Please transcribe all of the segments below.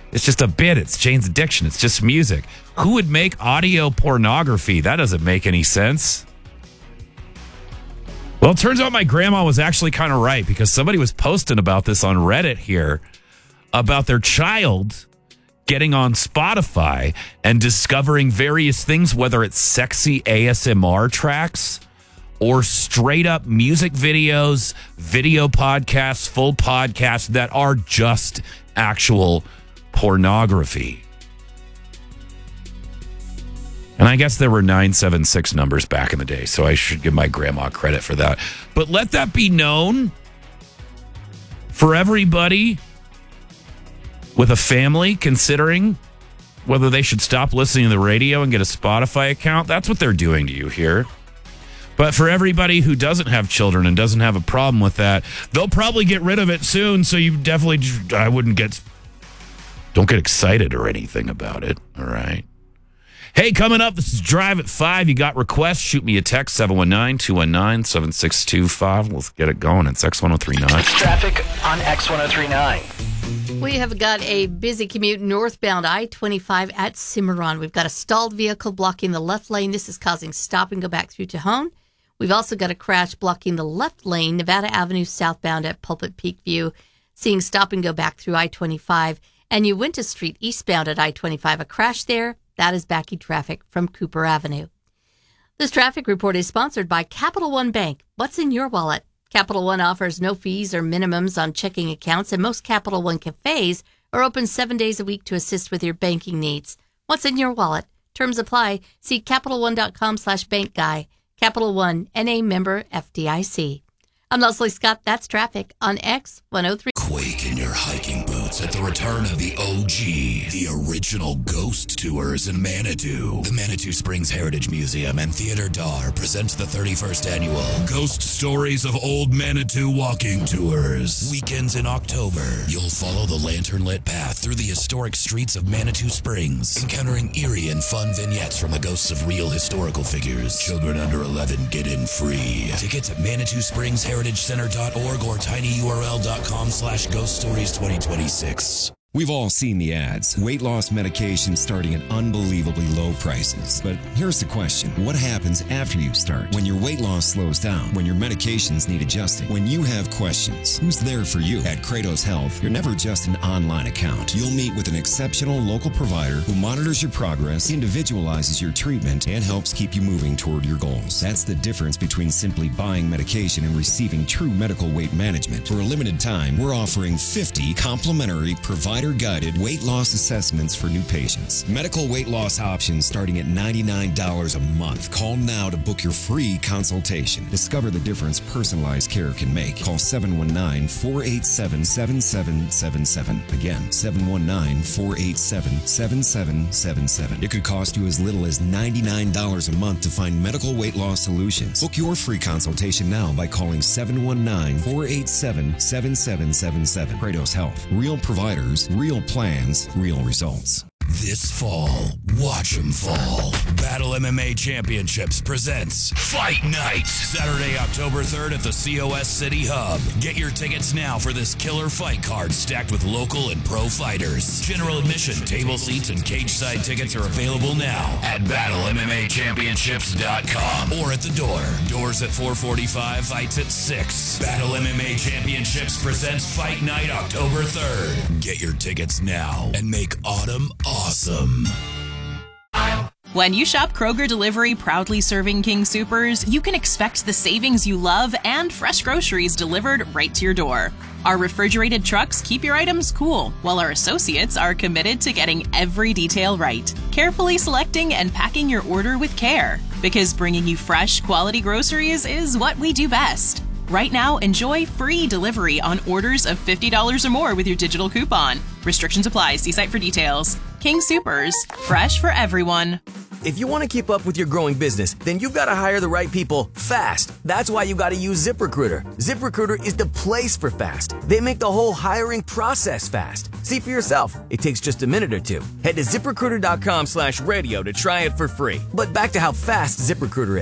It's just a bit. It's Jane's Addiction. It's just music. Who would make audio pornography? That doesn't make any sense. Well, it turns out my grandma was actually kind of right because somebody was posting about this on Reddit here about their child getting on Spotify and discovering various things, whether it's sexy ASMR tracks or straight up music videos, video podcasts, full podcasts that are just actual pornography. And I guess there were 976 numbers back in the day, so I should give my grandma credit for that. But let that be known for everybody with a family considering whether they should stop listening to the radio and get a Spotify account. That's what they're doing to you here. But for everybody who doesn't have children and doesn't have a problem with that, they'll probably get rid of it soon. So you definitely, don't get excited or anything about it. All right. Hey, coming up, this is Drive at 5. You got requests? Shoot me a text, 719-219-7625. Let's get it going. It's X1039. Traffic on X1039. We have got a busy commute northbound I-25 at Cimarron. We've got a stalled vehicle blocking the left lane. This is causing stop and go back through Tejon. We've also got a crash blocking the left lane, Nevada Avenue southbound at Pulpit Peak View, seeing stop and go back through I-25. And Uinta Street eastbound at I-25, a crash there. That is backing traffic from Cooper Avenue. This traffic report is sponsored by Capital One Bank. What's in your wallet? Capital One offers no fees or minimums on checking accounts, and most Capital One cafes are open 7 days a week to assist with your banking needs. What's in your wallet? Terms apply. See CapitalOne.com/bankguy. Capital One, NA member FDIC. I'm Leslie Scott. That's traffic on X103. Quake in your hiking boots at the return of the OG, the original ghost tours in Manitou. The Manitou Springs Heritage Museum and Theater Dar presents the 31st annual Ghost Stories of Old Manitou walking tours. Weekends in October, you'll follow the lantern-lit path through the historic streets of Manitou Springs, encountering eerie and fun vignettes from the ghosts of real historical figures. Children under 11 get in free. Tickets at ManitouSpringsHeritageCenter.org or tinyurl.com/ghoststories2026. We've all seen the ads. Weight loss medication starting at unbelievably low prices. But here's the question. What happens after you start? When your weight loss slows down? When your medications need adjusting? When you have questions? Who's there for you? At Kratos Health, you're never just an online account. You'll meet with an exceptional local provider who monitors your progress, individualizes your treatment, and helps keep you moving toward your goals. That's the difference between simply buying medication and receiving true medical weight management. For a limited time, we're offering 50 complimentary provider-guided weight loss assessments for new patients. Medical weight loss options starting at $99 a month. Call now to book your free consultation. Discover the difference personalized care can make. Call 719-487-7777. Again, 719-487-7777. It could cost you as little as $99 a month to find medical weight loss solutions. Book your free consultation now by calling 719-487-7777. Kratos Health. Real providers, real plans, real results. This fall, watch 'em fall. Battle MMA Championships presents Fight Night, Saturday, October 3rd at the COS City Hub. Get your tickets now for this killer fight card stacked with local and pro fighters. General admission, table seats, and cage side tickets are available now at BattleMMAChampionships.com or at the door. Doors at 4:45, fights at 6. Battle MMA Championships presents Fight Night, October 3rd. Get your tickets now and make autumn awesome. When you shop Kroger Delivery, proudly serving King Soopers, you can expect the savings you love and fresh groceries delivered right to your door. Our refrigerated trucks keep your items cool, while our associates are committed to getting every detail right, carefully selecting and packing your order with care. Because bringing you fresh, quality groceries is what we do best. Right now, enjoy free delivery on orders of $50 or more with your digital coupon. Restrictions apply. See site for details. King Soopers, fresh for everyone. If you want to keep up with your growing business, then you've got to hire the right people fast. That's why you got to use ZipRecruiter. ZipRecruiter is the place for fast. They make the whole hiring process fast. See for yourself. It takes just a minute or two. Head to ZipRecruiter.com/radio to try it for free. But back to how fast ZipRecruiter is.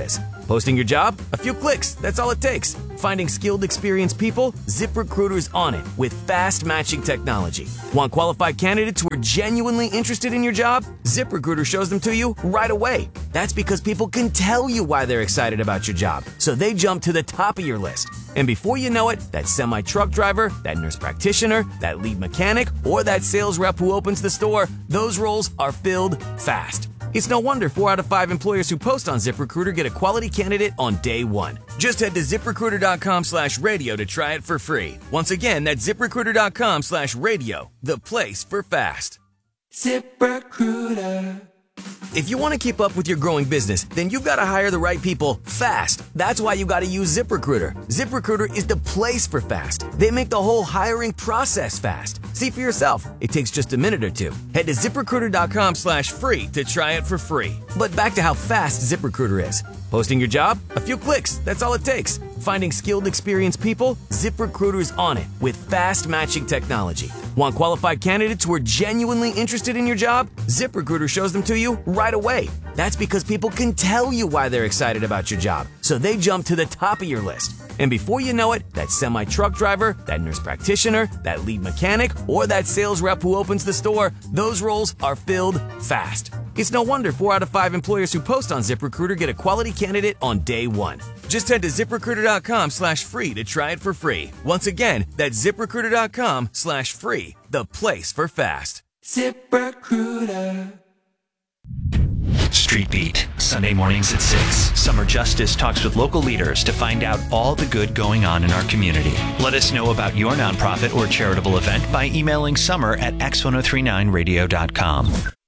Posting your job? A few clicks, that's all it takes. Finding skilled, experienced people? ZipRecruiter's on it with fast matching technology. Want qualified candidates who are genuinely interested in your job? ZipRecruiter shows them to you right away. That's because people can tell you why they're excited about your job, so they jump to the top of your list. And before you know it, that semi-truck driver, that nurse practitioner, that lead mechanic, or that sales rep who opens the store, those roles are filled fast. It's no wonder 4 out of 5 employers who post on ZipRecruiter get a quality candidate on day one. Just head to ZipRecruiter.com/radio to try it for free. Once again, that's ZipRecruiter.com/radio, the place for fast. ZipRecruiter. If you want to keep up with your growing business, then you've got to hire the right people fast. That's why you got to use ZipRecruiter. ZipRecruiter is the place for fast. They make the whole hiring process fast. See for yourself. It takes just a minute or two. Head to ZipRecruiter.com/free to try it for free. But back to how fast ZipRecruiter is. Posting your job? A few clicks, that's all it takes. Finding skilled, experienced people? ZipRecruiter's on it with fast matching technology. Want qualified candidates who are genuinely interested in your job? ZipRecruiter shows them to you right away. That's because people can tell you why they're excited about your job, so they jump to the top of your list. And before you know it, that semi-truck driver, that nurse practitioner, that lead mechanic, or that sales rep who opens the store, those roles are filled fast. It's no wonder 4 out of 5 employers who post on ZipRecruiter get a quality candidate on day one. Just head to ZipRecruiter.com/free to try it for free. Once again, that's ZipRecruiter.com/free, the place for fast. ZipRecruiter. Street Beat, Sunday mornings at 6. Summer Justice talks with local leaders to find out all the good going on in our community. Let us know about your nonprofit or charitable event by emailing summer@x1039radio.com.